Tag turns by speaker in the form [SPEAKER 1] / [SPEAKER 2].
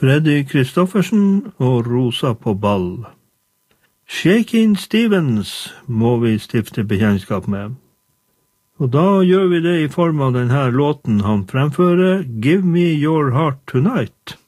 [SPEAKER 1] Freddy Kristoffersen og Rosa på ball. Shakin' Stevens må vi stifte bekjentskap med. Og da gjør vi det i form av denne låten han fremfører, Give Me Your Heart Tonight.